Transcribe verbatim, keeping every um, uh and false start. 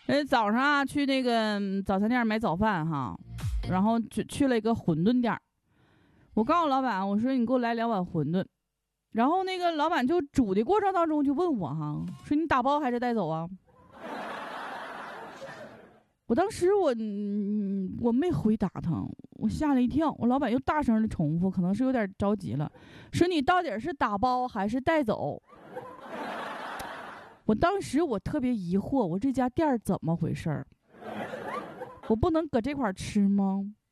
呃，早上啊去那个早餐店买早饭哈，然后去去了一个馄饨店。我告诉老板，我说你给我来两碗馄饨。然后那个老板就煮的过程当中就问我哈，说你打包还是带走啊？我当时我嗯我没回答他，我吓了一跳。我老板又大声的重复，可能是有点着急了，说你到底是打包还是带走？我当时我特别疑惑，我这家店怎么回事儿？我不能搁这块儿吃吗？